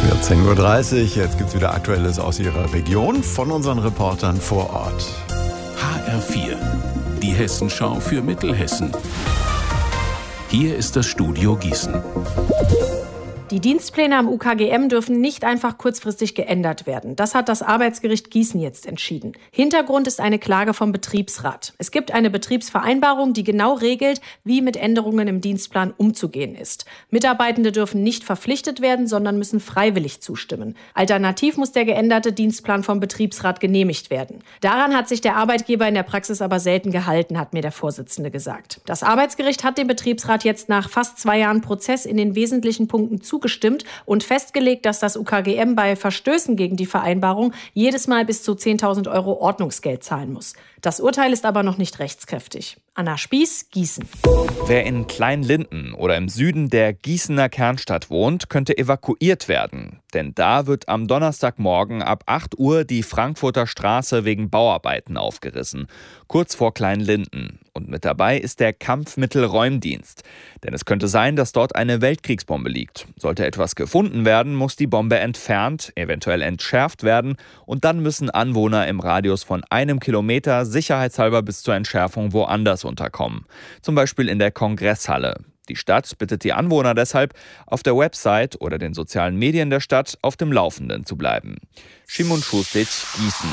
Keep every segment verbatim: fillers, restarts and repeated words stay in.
vierzehn Uhr dreißig, jetzt gibt es wieder Aktuelles aus Ihrer Region von unseren Reportern vor Ort. H R vier, die Hessenschau für Mittelhessen. Hier ist das Studio Gießen. Die Dienstpläne am U K G M dürfen nicht einfach kurzfristig geändert werden. Das hat das Arbeitsgericht Gießen jetzt entschieden. Hintergrund ist eine Klage vom Betriebsrat. Es gibt eine Betriebsvereinbarung, die genau regelt, wie mit Änderungen im Dienstplan umzugehen ist. Mitarbeitende dürfen nicht verpflichtet werden, sondern müssen freiwillig zustimmen. Alternativ muss der geänderte Dienstplan vom Betriebsrat genehmigt werden. Daran hat sich der Arbeitgeber in der Praxis aber selten gehalten, hat mir der Vorsitzende gesagt. Das Arbeitsgericht hat dem Betriebsrat jetzt nach fast zwei Jahren Prozess in den wesentlichen Punkten zugestimmt. zugestimmt und festgelegt, dass das U K G M bei Verstößen gegen die Vereinbarung jedes Mal bis zu zehntausend Euro Ordnungsgeld zahlen muss. Das Urteil ist aber noch nicht rechtskräftig. Anna Spieß, Gießen. Wer in Kleinlinden oder im Süden der Gießener Kernstadt wohnt, könnte evakuiert werden. Denn da wird am Donnerstagmorgen ab acht Uhr die Frankfurter Straße wegen Bauarbeiten aufgerissen. Kurz vor Kleinlinden. Und mit dabei ist der Kampfmittelräumdienst. Denn es könnte sein, dass dort eine Weltkriegsbombe liegt. Sollte etwas gefunden werden, muss die Bombe entfernt, eventuell entschärft werden. Und dann müssen Anwohner im Radius von einem Kilometer sicherheitshalber bis zur Entschärfung woanders unterkommen. Zum Beispiel in der Kongresshalle. Die Stadt bittet die Anwohner deshalb, auf der Website oder den sozialen Medien der Stadt auf dem Laufenden zu bleiben. Schimon Schustic, Gießen.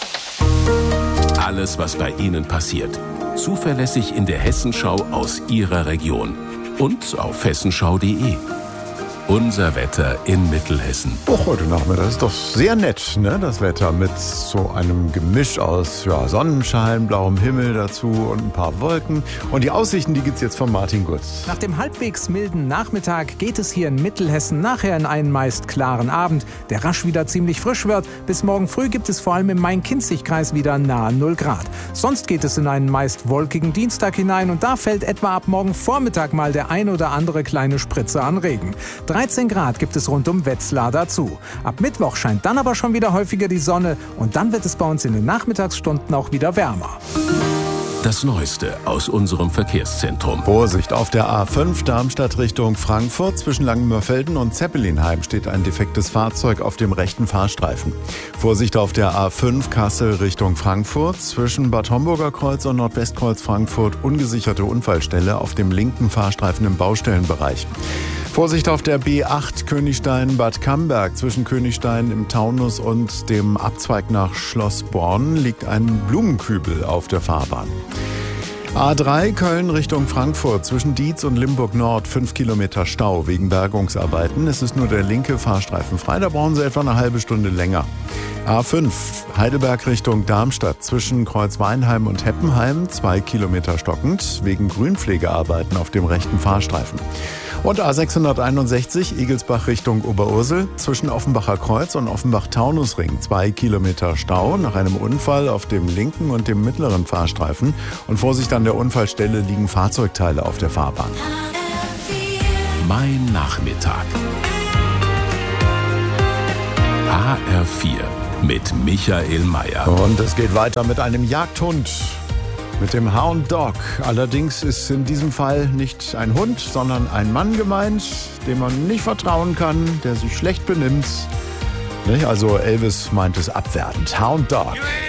Alles, was bei Ihnen passiert. Zuverlässig in der Hessenschau aus Ihrer Region. Und auf hessenschau punkt de. Unser Wetter in Mittelhessen. Och, heute Nachmittag ist doch sehr nett, ne? Das Wetter mit so einem Gemisch aus ja, Sonnenschein, blauem Himmel dazu und ein paar Wolken. Und die Aussichten, die gibt's jetzt von Martin Gutz. Nach dem halbwegs milden Nachmittag geht es hier in Mittelhessen nachher in einen meist klaren Abend, der rasch wieder ziemlich frisch wird. Bis morgen früh gibt es vor allem im Main-Kinzig-Kreis wieder nahe null Grad. Sonst geht es in einen meist wolkigen Dienstag hinein und da fällt etwa ab morgen Vormittag mal der ein oder andere kleine Spritze an Regen. dreizehn Grad gibt es rund um Wetzlar dazu. Ab Mittwoch scheint dann aber schon wieder häufiger die Sonne und dann wird es bei uns in den Nachmittagsstunden auch wieder wärmer. Das Neueste aus unserem Verkehrszentrum. Vorsicht, auf der A fünf Darmstadt Richtung Frankfurt zwischen Langenmörfelden und Zeppelinheim steht ein defektes Fahrzeug auf dem rechten Fahrstreifen. Vorsicht auf der A fünf Kassel Richtung Frankfurt zwischen Bad Homburger Kreuz und Nordwestkreuz Frankfurt ungesicherte Unfallstelle auf dem linken Fahrstreifen im Baustellenbereich. Vorsicht auf der B acht Königstein-Bad Camberg. Zwischen Königstein im Taunus und dem Abzweig nach Schloss Born liegt ein Blumenkübel auf der Fahrbahn. A drei Köln Richtung Frankfurt zwischen Dietz und Limburg Nord fünf Kilometer Stau wegen Bergungsarbeiten. Es ist nur der linke Fahrstreifen frei, da brauchen Sie etwa eine halbe Stunde länger. A fünf Heidelberg Richtung Darmstadt zwischen Kreuzweinheim und Heppenheim zwei Kilometer stockend wegen Grünpflegearbeiten auf dem rechten Fahrstreifen. Und A sechshunderteinundsechzig Igelsbach Richtung Oberursel zwischen Offenbacher Kreuz und Offenbach-Taunusring zwei Kilometer Stau nach einem Unfall auf dem linken und dem mittleren Fahrstreifen. Und Vorsicht, an der Unfallstelle liegen Fahrzeugteile auf der Fahrbahn. Mein Nachmittag. H R vier mit Michael Mayer. Und es geht weiter mit einem Jagdhund. Mit dem Hound Dog. Allerdings ist in diesem Fall nicht ein Hund, sondern ein Mann gemeint, dem man nicht vertrauen kann, der sich schlecht benimmt. Also Elvis meint es abwertend. Hound Dog.